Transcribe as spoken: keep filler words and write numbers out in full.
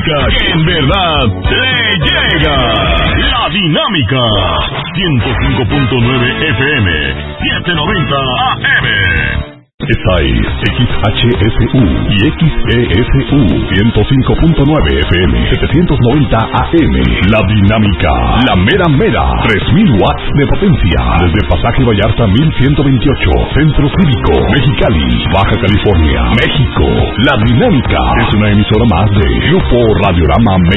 música que en verdad te llega. La Dinámica. ciento cinco punto nueve F M, setecientos noventa A M. Esta es X H S U y X E S U ciento cinco punto nueve F M, setecientos noventa A M. La Dinámica, la mera mera, tres mil watts de potencia. Desde Pasaje Vallarta mil ciento veintiocho, Centro Cívico, Mexicali, Baja California, México. La Dinámica es una emisora más de Grupo Radiorama México.